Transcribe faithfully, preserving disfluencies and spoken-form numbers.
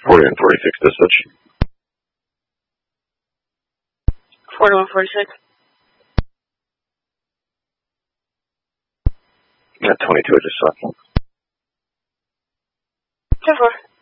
forty and forty-six dispatch. forty-one forty-six. Yeah, twenty-two, I just saw. ten four.